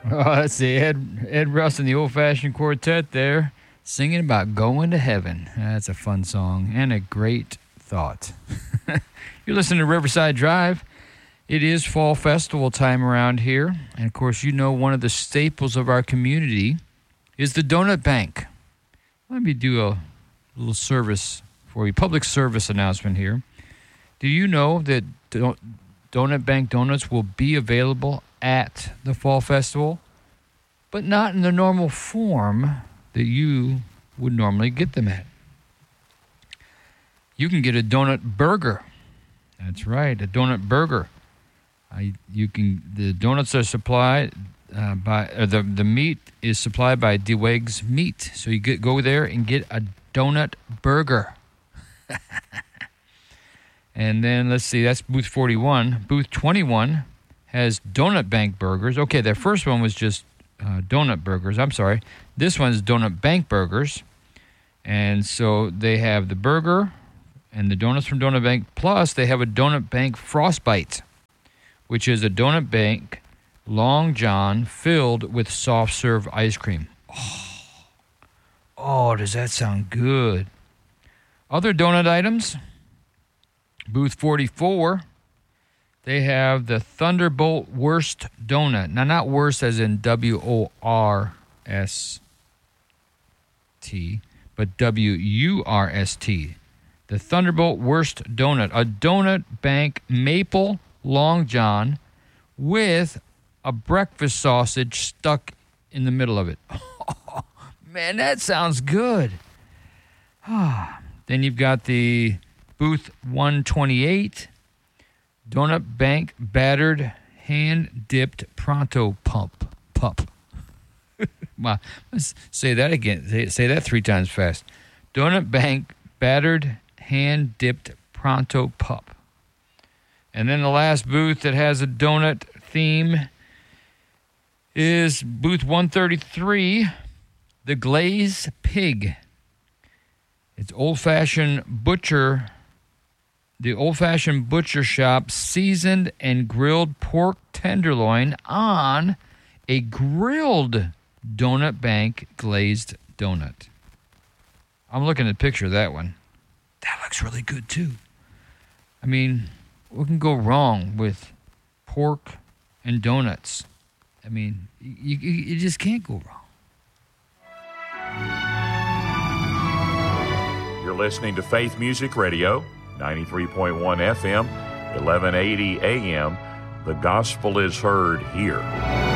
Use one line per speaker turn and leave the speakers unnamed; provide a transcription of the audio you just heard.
Oh, that's the Ed Russ and the Old Fashioned Quartet there, singing about going to heaven. That's a fun song and a great thought. You're listening to Riverside Drive. It is fall festival time around here. And, of course, you know one of the staples of our community is the Donut Bank. Let me do a little service for you, public service announcement here. Do you know that Donut Bank donuts will be available at the fall festival, but not in the normal form that you would normally get them at? You can get a donut burger. That's right, a donut burger. The donuts are supplied the meat is supplied by DeWeg's Meat. So you go there and get a donut burger. And then let's see, that's booth 41. Booth 21 has Donut Bank burgers. Okay, their first one was just donut burgers. I'm sorry. This one's Donut Bank burgers. And so they have the burger and the donuts from Donut Bank, plus they have a Donut Bank Frostbite, which is a Donut Bank Long John filled with soft serve ice cream. Oh, does that sound good? Other donut items, booth 44, they have the Thunderbolt Wurst Donut. Now, not worst as in W-O-R-S-T, but W-U-R-S-T. The Thunderbolt Wurst Donut, a Donut Bank Maple Long John with a breakfast sausage stuck in the middle of it. Oh, man, that sounds good. Then you've got the booth 128, Donut Bank Battered Hand-Dipped Pronto Pup. Wow, let's say that again. Say that 3 times fast. Donut Bank Battered Hand-Dipped Pronto Pup. And then the last booth that has a donut theme is booth 133, the Glazed Pig. It's the Old Fashioned Butcher Shop seasoned and grilled pork tenderloin on a grilled Donut Bank glazed donut. I'm looking at a picture of that one. That looks really good, too. I mean, what can go wrong with pork and donuts? I mean, you just can't go wrong.
You're listening to Faith Music Radio, 93.1 FM, 1180 AM. The gospel is heard here.